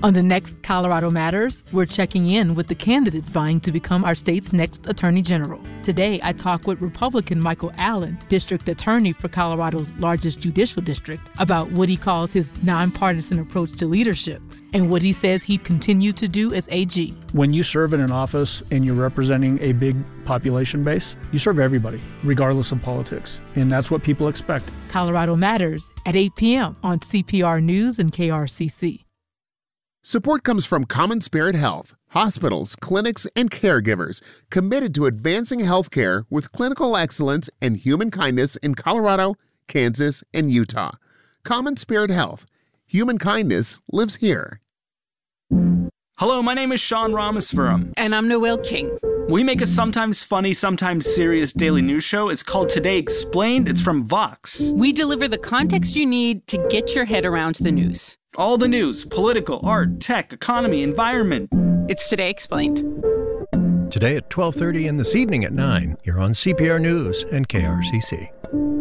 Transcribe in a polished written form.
On the next Colorado Matters, we're checking in with the candidates vying to become our state's next Attorney General. Today, I talk with Republican Michael Allen, District Attorney for Colorado's largest judicial district, about what he calls his nonpartisan approach to leadership and what he says he'd continue to do as AG. When you serve in an office and you're representing a big population base, you serve everybody, regardless of politics. And that's what people expect. Colorado Matters at 8 p.m. on CPR News and KRCC. Support comes from Common Spirit Health, hospitals, clinics, and caregivers committed to advancing healthcare with clinical excellence and human kindness in Colorado, Kansas, and Utah. Common Spirit Health. Human kindness lives here. Hello, my name is Sean Ramaswamy. And I'm Noelle King. We make a sometimes funny, sometimes serious daily news show. It's called Today Explained. It's from Vox. We deliver the context you need to get your head around the news. All the news, political, art, tech, economy, environment. It's Today Explained. Today at 12:30 and this evening at 9, you're on CPR News and KRCC.